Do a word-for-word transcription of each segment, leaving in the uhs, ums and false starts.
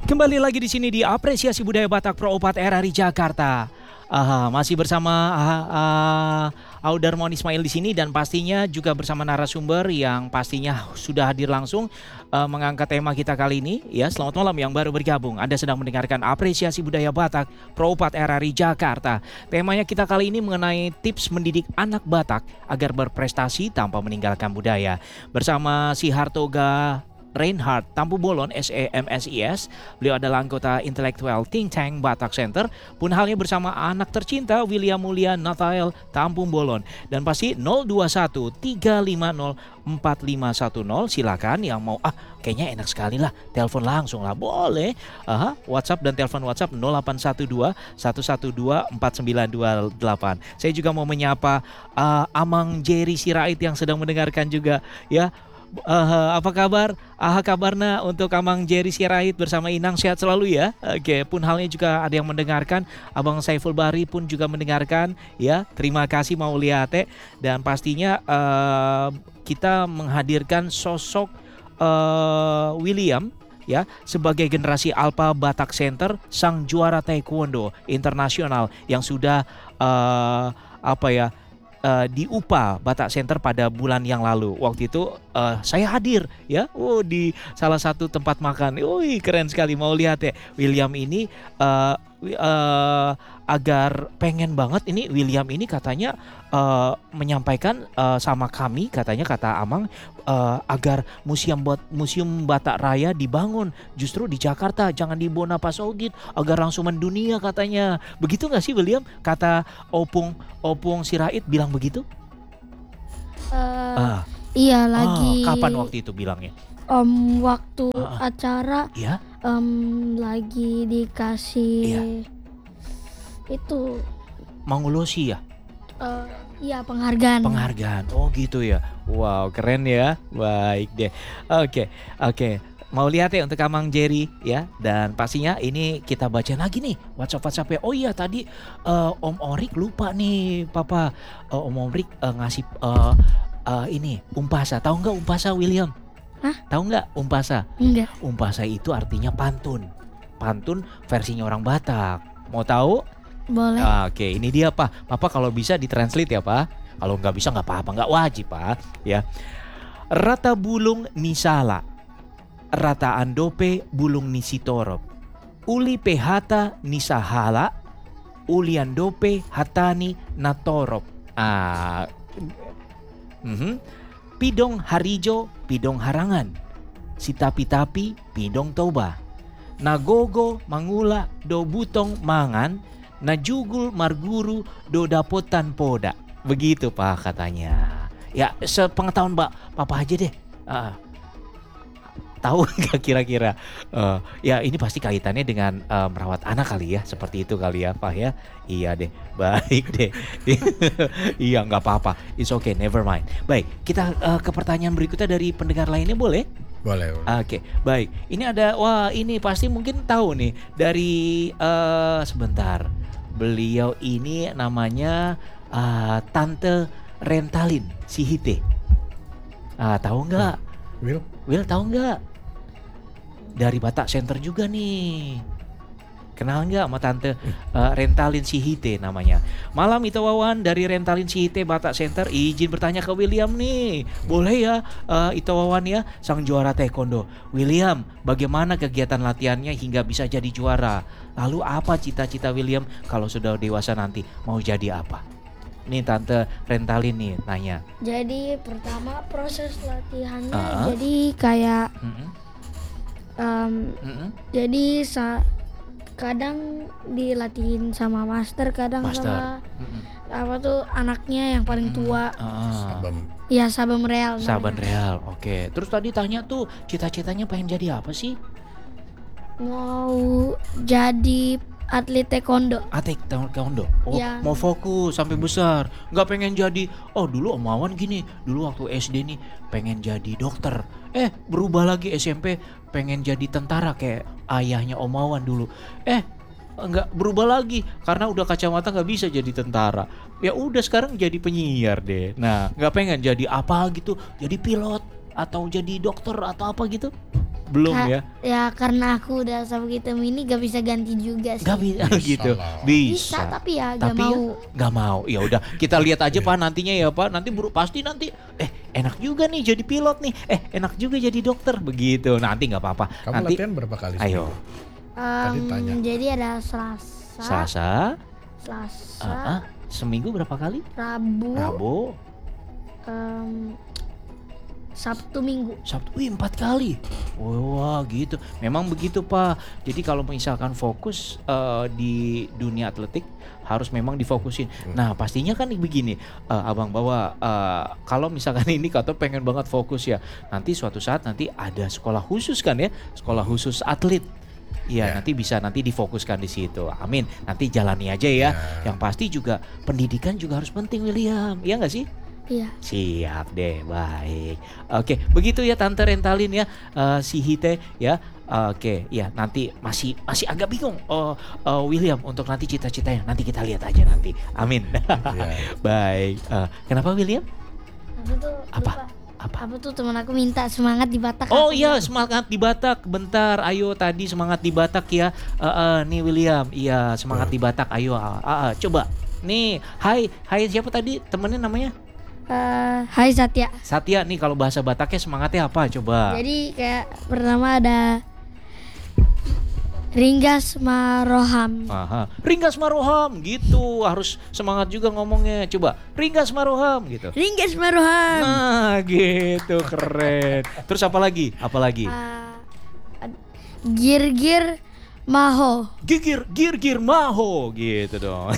Kembali lagi di sini di Apresiasi Budaya Batak Pro empat R R I Jakarta. Aha, masih bersama aha, uh, Audarmon Ismail di sini dan pastinya juga bersama narasumber yang pastinya sudah hadir langsung uh, mengangkat tema kita kali ini. Ya, selamat malam yang baru bergabung. Anda sedang mendengarkan Apresiasi Budaya Batak Pro empat R R I Jakarta. Temanya kita kali ini mengenai tips mendidik anak Batak agar berprestasi tanpa meninggalkan budaya. Bersama si Hartoga Reinhardt Tampu Bolon, S E M S I S. Beliau adalah anggota intelektual Think Tank Batak Center. Pun halnya bersama anak tercinta William Mulia Nathael Tampu Bolon. Dan pasti nol dua satu tiga lima nol empat lima satu nol. Silakan yang mau, ah kayaknya enak sekali lah, telepon langsung lah, boleh. Aha, WhatsApp dan telepon WhatsApp nol delapan satu dua satu satu dua empat sembilan dua delapan. Saya juga mau menyapa uh, Amang Jerry Sirait yang sedang mendengarkan juga ya. Uh, apa kabar? Aha kabarna untuk Amang Jerry Sirait bersama Inang, sehat selalu ya. Oke, pun halnya juga ada yang mendengarkan. Abang Saiful Bahri pun juga mendengarkan ya. Terima kasih mau lihat. Dan pastinya uh, kita menghadirkan sosok uh, William ya sebagai generasi Alpha Batak Center, sang juara taekwondo internasional yang sudah uh, apa ya Uh, di U P A Batak Center pada bulan yang lalu. Waktu itu uh, saya hadir ya, oh di salah satu tempat makan. Wih, keren sekali, mau lihat ya. William ini uh, uh, agar pengen banget ini William ini katanya uh, menyampaikan uh, sama kami, katanya kata Amang uh, agar museum buat museum Batak Raya dibangun justru di Jakarta, jangan di Bonapasogit, agar langsung mendunia katanya. Begitu nggak sih William? Kata Opung Opung Sirait bilang begitu? Uh, ah. Iya lagi. Ah, kapan waktu itu bilangnya? Um, waktu ah, acara ya? um, lagi dikasih iya. itu Mangolosi ya? Uh, iya penghargaan. Penghargaan. Oh gitu ya. Wow, keren ya. Baik deh. Oke, oke. Mau lihat ya untuk Amang Jerry ya. Dan pastinya ini kita baca lagi nih WhatsApp-WhatsAppnya. Oh iya tadi uh, Om Orik lupa nih Papa. uh, Om Orik uh, ngasih uh, uh, ini umpasa. Tahu nggak umpasa William? Hah? Tahu nggak umpasa? Enggak. Umpasa itu artinya pantun. Pantun versinya orang Batak. Mau tahu? Boleh. Ah, Oke, ini dia Pak. Papa kalau bisa ditranslate ya Pak. Kalau nggak bisa nggak apa-apa, nggak wajib Pak. Ya. Rata bulung nisala, rata andope bulung nisitorop, uli pehata nisahala, uli andope hatani natorop. Ah, mm-hmm. Pidong harijo, pidong harangan, sitapi-tapi, pidong toba, nagogo mangula do butong mangan, najugul marguru do dapotan poda. Begitu Pak katanya. Ya sepengetahuan Mbak Papa aja deh. Uh, tahu nggak kira-kira? Uh, ya ini pasti kaitannya dengan uh, merawat anak kali ya. Seperti itu kali ya Pak ya. Iya deh. Baik deh. Iya nggak apa-apa. It's okay, never mind. Baik, kita uh, ke pertanyaan berikutnya dari pendengar lainnya boleh? Boleh. boleh. Oke, okay, baik. Ini ada, wah ini pasti mungkin tahu nih dari uh, sebentar. Beliau ini namanya uh, Tante Rentalin Sihite. Ah, tahu nggak? Will? Will tahu nggak? Dari Batak Center juga nih. Kenal nggak sama Tante uh, Rentalin Sihite namanya? Malam itu Wawan dari Rentalin Sihite Batak Center, izin bertanya ke William nih. Boleh ya uh, itu Wawan ya, sang juara taekwondo. William, bagaimana kegiatan latihannya hingga bisa jadi juara? Lalu apa cita-cita William kalau sudah dewasa nanti mau jadi apa? Nih Tante Rentalin nih nanya. Jadi pertama proses latihannya Uh-huh. jadi kayak Mm-mm. um, Mm-mm. jadi sa kadang dilatihin sama master, kadang Master. sama Mm-mm. apa tuh anaknya yang paling tua. Ah. Sabam. Ya Sabam Real. Saban namanya. Real, oke. Terus tadi tanya tuh cita-citanya pengen jadi apa sih? Mau jadi atlet taekwondo. Atlet taekwondo. Oh, Ya. mau fokus sampai besar. Nggak pengen jadi. Oh dulu Om Wawan gini. Dulu waktu S D nih pengen jadi dokter. Eh berubah lagi S M P pengen jadi tentara kayak ayahnya Om Wawan dulu. Eh nggak berubah lagi karena udah kacamata nggak bisa jadi tentara. Ya udah sekarang jadi penyiar deh. Nah nggak pengen jadi apa gitu. Jadi pilot atau jadi dokter atau apa gitu? Belum Ka- ya? Ya karena aku udah sabuk hitam ini gak bisa ganti juga sih. Gak bisa Bisa gitu. lah. Bisa, Bisa. tapi ya gak Tapi ya, mau. nggak mau. Ya udah, kita lihat aja Pak nantinya ya Pak. Nanti buru pasti nanti eh enak juga nih jadi pilot nih. Eh enak juga jadi dokter begitu. Nanti nggak apa-apa. Kamu Nanti latihan berapa kali? ayo. Tadi Em, tanya. jadi ada Selasa, Selasa, Selasa, ah, ah, seminggu berapa kali? Rabu, Rabu, em, Sabtu, Minggu. Sabtu, wih empat kali. Wah gitu. Memang begitu Pak. Jadi kalau misalkan fokus eh, di dunia atletik harus memang difokusin. Nah pastinya kan begini, eh, abang bahwa eh, kalau misalkan ini kata pengen banget fokus ya. Nanti suatu saat nanti ada sekolah khusus kan ya, sekolah khusus atlet. Iya Ya. nanti bisa nanti difokuskan di situ. Amin. Nanti jalani aja ya. Ya. Yang pasti juga pendidikan juga harus penting William. Iya nggak sih? Iya. Siap deh, baik. Oke, begitu ya Tante Rentalin ya, eh, si Hite ya. Oke, ya nanti masih masih agak bingung. Oh, eh, William untuk nanti cita-citanya nanti kita lihat aja nanti. Amin. Ya. Baik. Eh, kenapa William? Aku tuh Apa? lupa. Apa? Apa tuh teman aku minta semangat di Batak. Oh aku iya, bilang. semangat di Batak. Bentar, ayo tadi semangat di Batak ya. Eh, eh, nih William, iya semangat di Batak. Ayo, ah, ah, coba. Nih, hai, hai siapa tadi temennya namanya? Eh, Hai Satya. Satya nih kalau bahasa Bataknya semangatnya apa? Coba. Jadi kayak pertama ada Ringgas Maroham. Aha. Ringgas Maroham gitu, harus semangat juga ngomongnya. Coba, Ringgas Maroham gitu. Ringgas Maroham. Nah, gitu keren. Terus apa lagi? Apa lagi? Eh, ad- Gir-gir Maho. Gigir, gir, gir, maho gitu dong.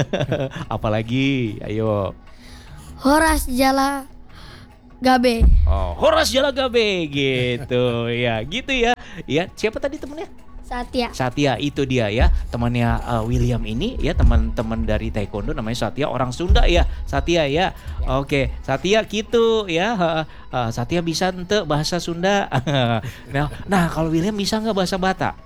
Apalagi? Ayo. Horas Jala Gabe. Oh, Horas Jalagabe gitu. Ya, gitu ya. Ya, siapa tadi temennya? Satya. Satya, itu dia ya, temannya uh, William ini ya, teman-teman dari taekwondo namanya Satya, orang Sunda ya, Satya ya. Oke, Satya gitu ya. Uh, uh, Satya bisa ente bahasa Sunda. nah, nah kalau William bisa nggak bahasa Batak?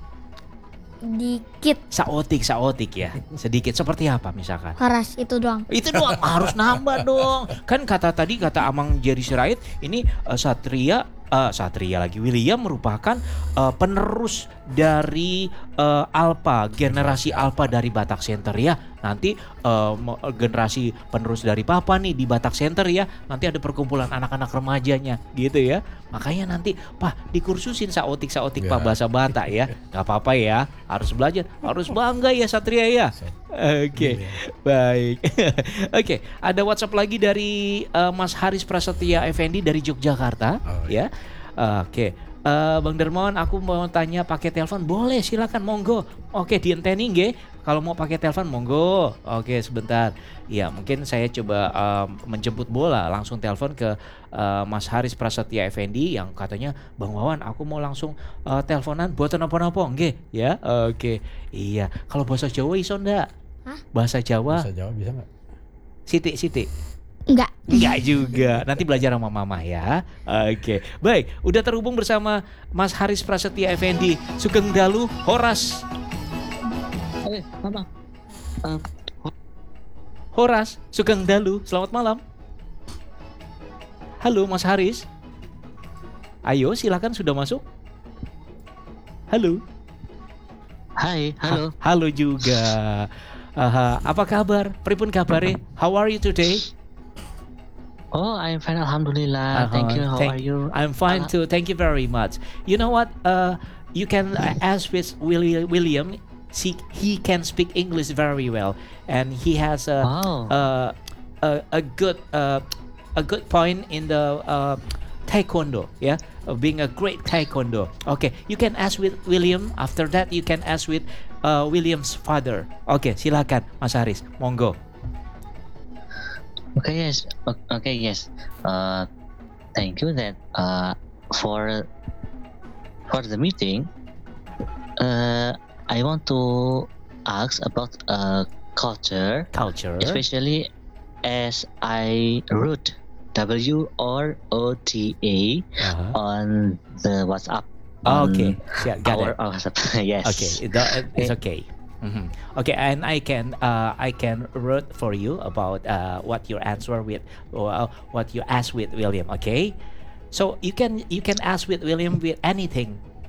Dikit. Saotik, saotik ya. Sedikit seperti apa misalkan? Horas itu doang. Itu doang, harus nambah dong. Kan kata tadi kata Amang Jerry Sirait ini uh, Satria uh, Satria lagi William merupakan uh, penerus dari uh, Alpha, generasi Alpha dari Batak Center ya. Nanti uh, mo- generasi penerus dari Papa nih di Batak Center ya. Nanti ada perkumpulan anak-anak remajanya gitu ya. Makanya nanti Pak dikursusin saotik-saotik Pak Ya. bahasa Batak ya. Gak apa-apa ya. Harus belajar, harus bangga ya Satria ya. Oke, baik. Oke, ada WhatsApp lagi dari uh, Mas Haris Prasetya Effendi dari Yogyakarta, Oh, ya. Oke, Uh, Bang Dermawan, aku mau tanya pakai telepon, boleh? Silakan, monggo. Oke, dienteni nggih. Kalau mau pakai telepon, monggo. Oke, sebentar. Ya, mungkin saya coba um, menjemput bola, langsung telepon ke uh, Mas Haris Prasetya Effendi yang katanya, Bang Wawan, aku mau langsung uh, teleponan buat nopo-nopo, nggih, ya. Oke, iya. Kalau bahasa Jawa iso ndak? Hah? Bahasa Jawa, Bisa jawab, bisa nggak? Siti, Siti. Enggak. Enggak juga. Nanti belajar sama mama ya. Oke. Baik, udah terhubung bersama Mas Haris Prasetya Effendi, Sugeng Dalu, Horas. Eh, Mama. Um, Horas, Sugeng Dalu. Selamat malam. Halo Mas Haris. Ayo, silakan sudah masuk. Halo. Hai, halo. Ha- halo juga. Aha, apa kabar? Pripun kabare? How are you today? Oh, I'm fine. Alhamdulillah. Thank you. Uh-huh. How Thank- are you? I'm fine Uh, too. Thank you very much. You know what? Uh, you can uh, ask with Willi- William. He, he can speak English very well, and he has a Wow. uh, a, a good uh, a good point in the uh, taekwondo. Yeah, of being a great taekwondo. Okay, you can ask with William. After that, you can ask with uh, William's father. Okay, silakan, Mas Haris. Monggo. Okay, yes. O- Okay, yes. Uh, thank you that uh for for the meeting. Uh, I want to ask about uh culture, Culture. especially as I wrote W R O T A Uh-huh. on the WhatsApp. Oh, on okay, yeah, got our, it. our WhatsApp. Yes. Okay, it, uh, it's okay. Mhm. Okay, and I can uh, I can wrote for you about uh, what your answer with or uh, what you ask with William. Okay, so you can you can ask with William with anything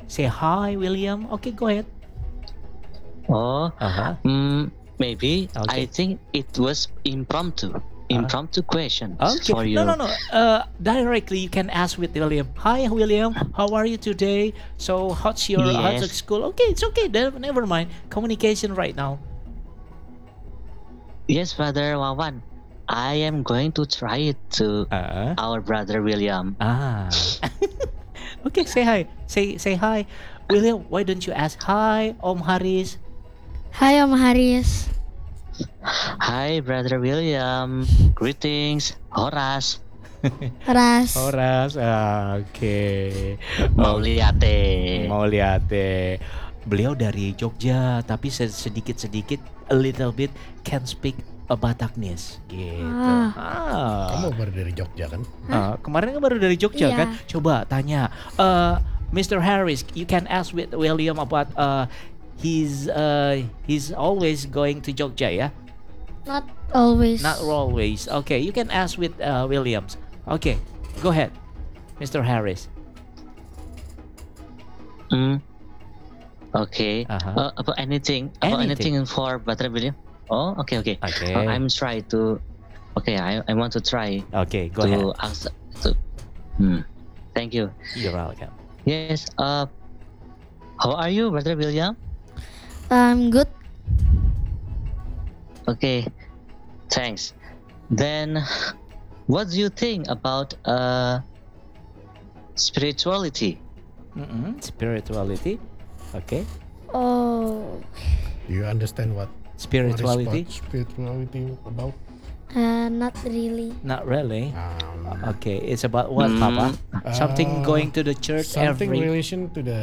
say hi, William. Okay, go ahead. Oh, Uh-huh. mm, maybe Okay. I think it was impromptu, impromptu question Okay. for you. No, no, no. Uh, directly you can ask with William. Hi, William. How are you today? So, how's your how's the Yes. school? Okay, it's okay. Then never mind. Communication right now. Yes, brother Wawan. I am going to try it to Uh. our brother William. Ah. Okay, say hi. Say say hi, William. Why don't you ask hi, Om Haris? Hai Om Haris. Hi, brother William. Greetings, Horas. Ras. Horas. Ah, Oke. Mau lihat Oh, deh. mau lihat deh. Beliau dari Jogja, tapi sedikit-sedikit, a little bit can speak a Bataknese gitu. Ah. Ah. Kamu baru dari Jogja kan? Ah, kemarin kan baru dari Jogja Iya. kan? Coba tanya, uh, mister Harris, you can ask with William about uh, he's uh, he's always going to Jogja ya? Not always. Not always. Okay, you can ask with uh, Williams. Okay, go ahead, mister Harris. Hmm. Okay. Uh-huh. Uh, about anything, about Anything. anything for brother William. Oh, okay, okay. Okay. Uh, I'm try to. Okay, I I want to try Okay, go to ahead. ask. To, hmm. Thank you. You're welcome. Yes. Uh, how are you, brother William? I'm good. Okay, thanks. Then, what do you think about uh spirituality? Mm-mm, spirituality. Okay, Oh, Do you understand what spirituality. what is spirituality about? uh, not really. Not really. Um, Okay, it's about what, Hmm. Papa? Something Uh, going to the church something every. relation to the